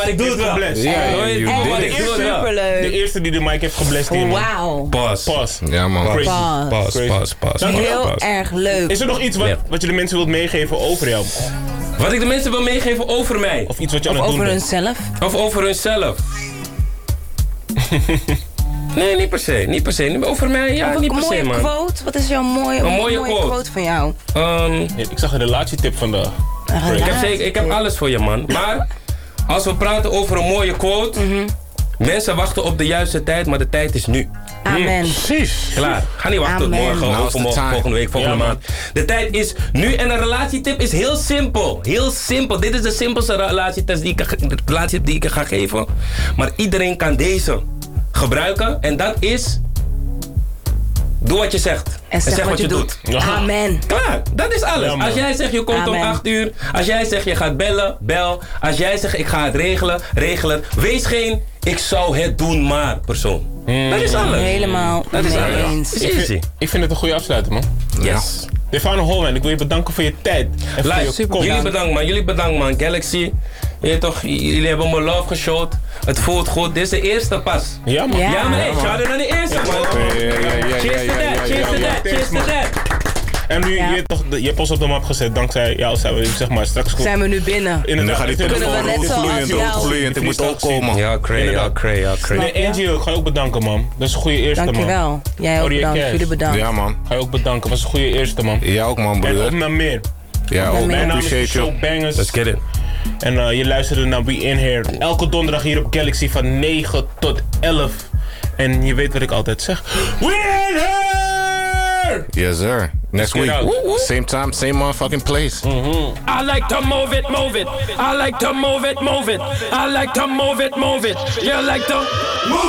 ik doe het wel. Superleuk. De eerste die de mic heeft geblest hier, man. Wauw. Pas. Ja, man. Pas. Heel erg leuk. Is er nog iets wat je de mensen wilt meegeven over jou? Wat ik de mensen wil meegeven over mij. Of iets wat je aan het doen Over bent? hunzelf. Of over hunzelf. Nee, niet per se. Niet per se. Over mij, ja, Of niet een per se, mooie man. quote. Wat is jouw mooie quote van jou? Ik zag een relatietip vandaag. Ik heb alles voor je, man. Maar als we praten over een mooie quote... Mensen wachten op de juiste tijd, maar de tijd is nu. Amen. Precies. Klaar. Ga niet wachten tot morgen, overmorgen, volgende week, volgende maand. De tijd is nu en een relatietip is heel simpel. Heel simpel. Dit is de simpelste relatietip die ik ga geven. Maar iedereen kan deze gebruiken. En dat is... Doe wat je zegt. En zeg wat je doet. Amen. Klaar, dat is alles. Ja, man. Als jij zegt je komt om 8 uur. Als jij zegt je gaat bellen, bel. Als jij zegt ik ga het regelen, regel het. Wees geen ik zou het doen maar persoon. Dat is alles. Helemaal Dat is mee alles. eens. Is easy. Ik vind het een goede afsluiting, man. Yes. Stefano Holman, ik wil je bedanken voor je tijd. En voor je komst. Jullie bedankt man. Galaxy. Je weet toch, jullie hebben me love geshowd. Het voelt goed. Dit is de eerste pas. Ja, man. Ja. Ja, maar nee, shout-out naar de eerste man. Cheers to that, cheers to that, cheers to that. En nu, je hebt ons op de map gezet. Dankzij jou zijn we, zeg maar, straks goed. Zijn we nu binnen? En nu gaat die telefoon gloeiend. Ik moet ook komen. Ja, cray. Nee, Angel, ik ga je ook bedanken, man. Dat is een goede eerste, man. Dankjewel. Jij ook bedankt. Jullie bedankt. Ja, man. Ga je ook bedanken. Dat is een goede eerste, man. Ja, ook, man, En broer. ook naar meer. Ja, ook. Mijn naam is Appreciate you. Show Bangers. Let's get it. En je luisterde naar We In Here. Elke donderdag hier op Galaxy van 9 tot 11. En je weet wat ik altijd zeg. We In Here! Yes, sir. Next week. Same time, same motherfucking place. I like to move it, move it. I like to move it, move it. I like to move it, move it. You like to move